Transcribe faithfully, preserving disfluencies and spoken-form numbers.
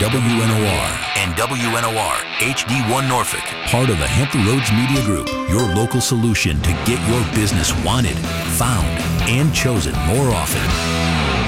W N O R and W N O R H D one Norfolk. Part of the Hampton Roads Media Group, your local solution to get your business wanted, found, and chosen more often.